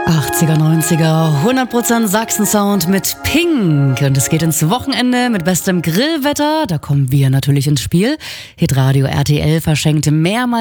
80er, 90er, 100% Sachsen-Sound mit Pink. Und es geht ins Wochenende mit bestem Grillwetter. Da kommen wir natürlich ins Spiel. Hitradio RTL verschenkt mehrmals